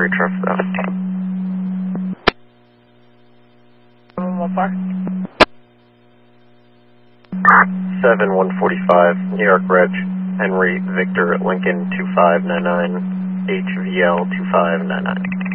Missouri traffic. 7145, New York Reg, Henry Victor Lincoln 2599, HVL 2599.